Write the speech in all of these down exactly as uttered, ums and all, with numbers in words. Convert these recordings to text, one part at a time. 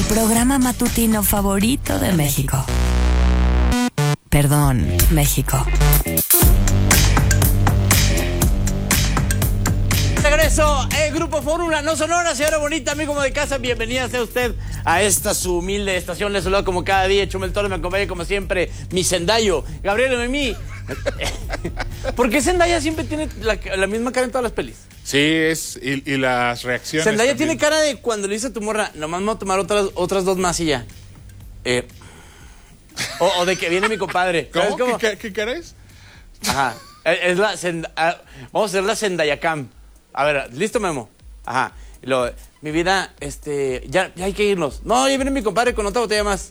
programa matutino favorito de México. Perdón, México. Regreso, el Grupo Fórmula, no Sonora, señora bonita, amigo de casa, bienvenida sea usted a esta su humilde estación. Les saludo como cada día, Chumel Torres, me acompaña como siempre mi Zendayo, Gabriel Memí. ¿Por qué Zendaya siempre tiene la, la misma cara en todas las pelis? Sí, es, y, y las reacciones. Zendaya también. tiene cara de cuando le dice a tu morra, nomás me voy a tomar otras, otras dos más y ya. Eh, o, o de que viene mi compadre. ¿Cómo? cómo? ¿Qué, qué cara es? Ajá. Es, es la Zend- ah, vamos a hacer la Zendaya Cam. A ver, ¿listo, Memo? Ajá. Y luego, mi vida, este, ya, ya hay que irnos. No, ya viene mi compadre con otra botella más.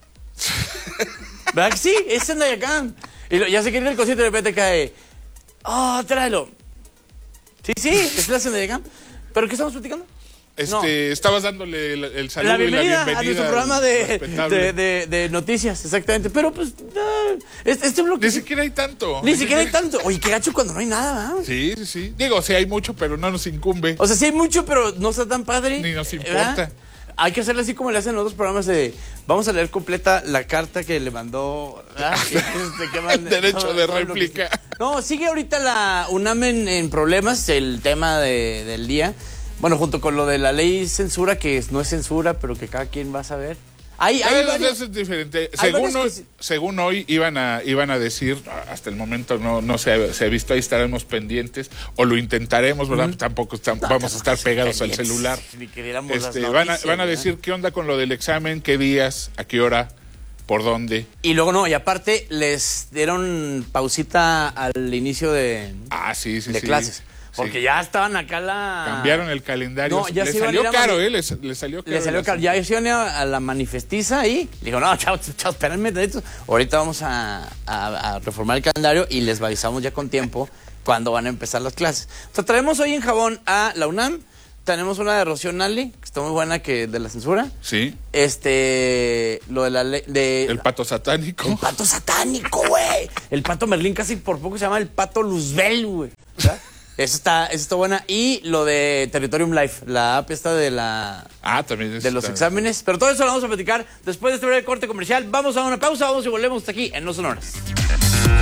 ¿Verdad que sí? Es Zendaya Cam. Y lo, ya se quiere ir el cosito y de repente cae. Oh, tráelo. Sí, sí, es la Zendaya Cam. ¿Pero qué estamos platicando? Este, No. Estabas dándole el, el saludo La bienvenida, y la bienvenida a nuestro programa de, respetable. de, de, de noticias, exactamente. Pero pues, no, este, este bloque... Ni siquiera hay tanto. Ni siquiera hay tanto. Oye, qué gacho cuando no hay nada, ¿verdad? Sí, sí, sí. Digo, sí hay mucho, pero no nos incumbe. O sea, sí hay mucho, pero no está tan padre. Ni nos ¿verdad? importa. Hay que hacerle así como le hacen en otros programas de... Vamos a leer completa la carta que le mandó... Este, ¿qué más? Derecho No, de no, réplica. No, sigue ahorita la UNAM en, en problemas, el tema de, del día. Bueno, junto con lo de la ley censura, que no es censura, pero que cada quien va a saber. Hay, hay Eso varios... es diferente. hay Según varias hoy, cosas. según hoy iban a iban a decir, hasta el momento no no se ha, se ha visto, ahí estaremos pendientes o lo intentaremos, ¿verdad? Mm. Tampoco estamos, No, vamos a estar pegados al pendientes, celular. ni que viéramos las Este, van a, noticias, van a ¿verdad? decir qué onda con lo del examen, qué días, a qué hora, por dónde. Y luego no, y aparte les dieron pausita al inicio de, Ah, sí, sí, de sí. clases. Porque Sí. ya estaban acá la... Cambiaron el calendario. No, ya le se iban a salió ir a caro, mani- ¿eh? Le, le salió caro. Le salió el caro. asunto. Ya se iban a, a la manifestiza ahí. Le digo, no, chavos, chavos, espérenme tantito. Ahorita vamos a, a, a reformar el calendario y les avisamos ya con tiempo cuándo van a empezar las clases. Entonces, traemos hoy en Jabón a la UNAM. Tenemos una de Rocío Nale, que está muy buena, que de la censura. Sí. Este, lo de la ley... De, El pato satánico. El pato satánico, güey. El pato Merlín casi por poco se llama el pato Luzbel, güey. ¿Verdad? Eso está, eso está buena. Y lo de Territorium Life, la app esta de la... Ah, también es de los exámenes. Pero todo eso lo vamos a platicar después de este breve corte comercial. Vamos a una pausa, vamos y volvemos hasta aquí en No Sonoras.